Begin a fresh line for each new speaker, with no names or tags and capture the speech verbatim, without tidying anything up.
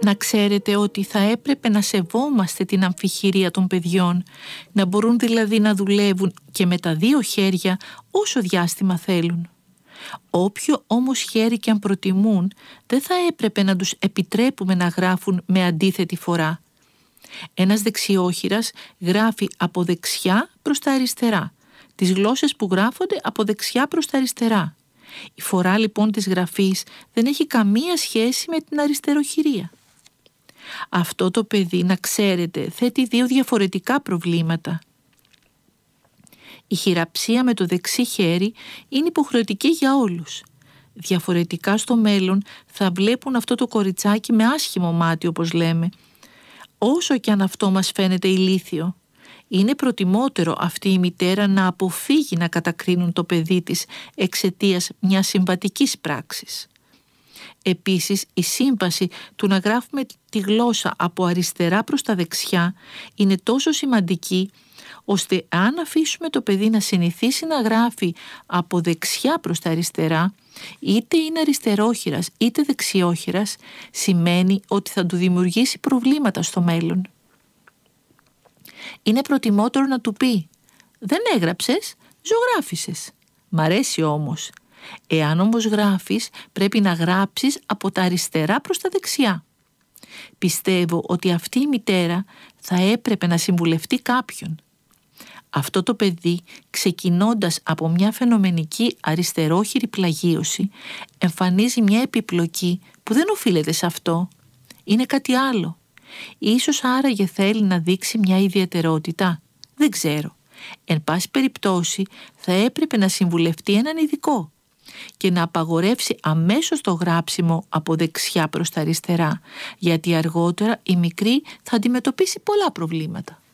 Να ξέρετε ότι θα έπρεπε να σεβόμαστε την αμφιχειρία των παιδιών, να μπορούν δηλαδή να δουλεύουν και με τα δύο χέρια όσο διάστημα θέλουν. Όποιο όμως χέρι και αν προτιμούν, δεν θα έπρεπε να τους επιτρέπουμε να γράφουν με αντίθετη φορά. Ένας δεξιόχειρας γράφει από δεξιά προς τα αριστερά, τις γλώσσες που γράφονται από δεξιά προς τα αριστερά. Η φορά λοιπόν της γραφής δεν έχει καμία σχέση με την αριστεροχειρία. Αυτό το παιδί, να ξέρετε, θέτει δύο διαφορετικά προβλήματα. Η χειραψία με το δεξί χέρι είναι υποχρεωτική για όλους. Διαφορετικά στο μέλλον θα βλέπουν αυτό το κοριτσάκι με άσχημο μάτι, όπως λέμε. Όσο κι αν αυτό μας φαίνεται ηλίθιο, είναι προτιμότερο αυτή η μητέρα να αποφύγει να κατακρίνουν το παιδί της εξαιτίας μιας συμβατικής πράξης. Επίσης, η σύμβαση του να γράφουμε τη γλώσσα από αριστερά προς τα δεξιά είναι τόσο σημαντική, ώστε αν αφήσουμε το παιδί να συνηθίσει να γράφει από δεξιά προς τα αριστερά, είτε είναι αριστερόχειρας είτε δεξιόχειρας, σημαίνει ότι θα του δημιουργήσει προβλήματα στο μέλλον. Είναι προτιμότερο να του πει «Δεν έγραψες, ζωγράφισες. Μ' αρέσει όμως. Εάν όμως γράφεις, πρέπει να γράψεις από τα αριστερά προς τα δεξιά». Πιστεύω ότι αυτή η μητέρα θα έπρεπε να συμβουλευτεί κάποιον. Αυτό το παιδί, ξεκινώντας από μια φαινομενική αριστερόχειρη πλαγίωση, εμφανίζει μια επιπλοκή που δεν οφείλεται σε αυτό. Είναι κάτι άλλο. Ίσως άραγε θέλει να δείξει μια ιδιαιτερότητα. Δεν ξέρω. Εν πάση περιπτώσει, θα έπρεπε να συμβουλευτεί έναν ειδικό και να απαγορεύσει αμέσως το γράψιμο από δεξιά προς τα αριστερά, γιατί αργότερα η μικρή θα αντιμετωπίσει πολλά προβλήματα.